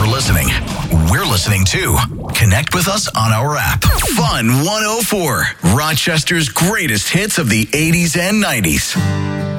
for listening. We're listening too. Connect with us on our app. Fun 104, Rochester's greatest hits of the 80s and 90s.